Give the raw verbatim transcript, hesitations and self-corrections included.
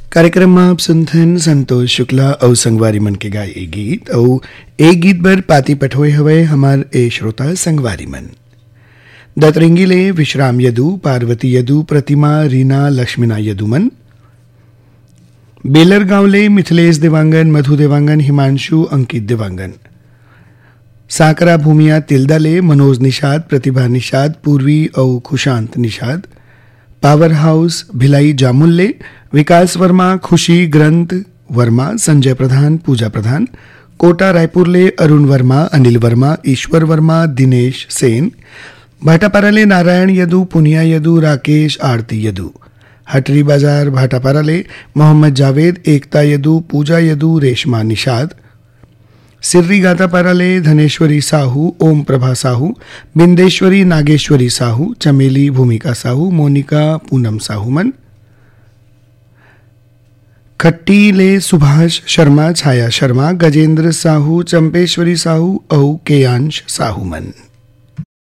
कार्यक्रम में आप सुनते हैं संतोष शुक्ला और संगवारी मन के गाए एक गीत और एक गीत बर पाती पठोए हवे हमार ए श्रोता संगवारी मन दतरंगी ले विश्राम यदु पार्वती यदु प्रतिमा रीना लक्ष्मीना यदुमन बेलर गांव ले मिथिलेश देवांगन मधु देवांगन हिमांशु अंकित देवांगन साकरा भूमिया तिल्दा ले मनोज निषाद प्रतिभा निषाद पूर्वी और खुशांत निषाद पावर हाउस भिलाई जामुल्ले विकास वर्मा खुशी ग्रंथ वर्मा संजय प्रधान पूजा प्रधान कोटा रायपुर ले अरुण वर्मा अनिल वर्मा ईश्वर वर्मा दिनेश सेन भाटापारा ले नारायण यदु पुनिया यदु राकेश आरती यदु हटरी बाजार भाटापारा ले मोहम्मद जावेद एकता यदु पूजा यदु रेशमा निषाद सिर्री गातापारा ले धनेश्वरी साहू ओम प्रभा साहू बिंदेश्वरी नागेश्वरी साहू चमेली भूमिका साहू मोनिका पूनम साहूमन खट्टी ले सुभाष शर्मा छाया शर्मा गजेंद्र साहू चंपेश्वरी साहू और केयांश साहूमन।